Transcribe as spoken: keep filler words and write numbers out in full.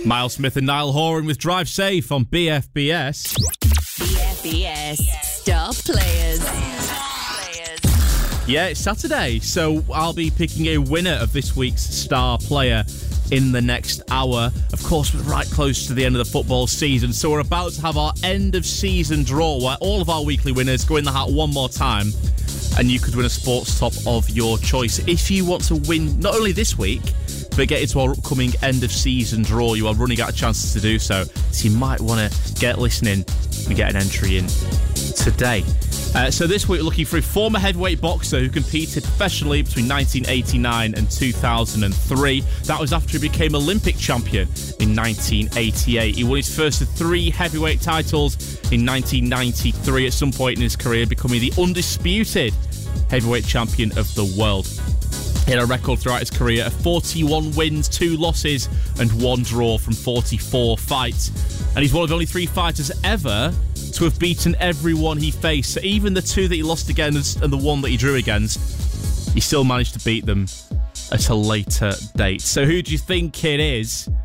Miles Smith and Niall Horan with Drive Safe on B F B S. B F B S Star Players. Yeah, it's Saturday, so I'll be picking a winner of this week's Star Player in the next hour. Of course, we're right close to the end of the football season, so we're about to have our end of season draw where all of our weekly winners go in the hat one more time, and you could win a sports top of your choice. If you want to win not only this week, but get into our upcoming end of season draw, you are running out of chances to do so. So you might want to get listening and get an entry in today. Uh, so this week we're looking for a former heavyweight boxer who competed professionally between nineteen eighty-nine and two thousand three. That was after he became Olympic champion in nineteen eighty-eight. He won his first of three heavyweight titles in nineteen ninety-three at some point in his career, becoming the undisputed heavyweight champion of the world. He had a record throughout his career of forty-one wins, two losses and one draw from forty-four fights. And he's one of only three fighters ever to have beaten everyone he faced. So even the two that he lost against and the one that he drew against, he still managed to beat them at a later date. So who do you think it is?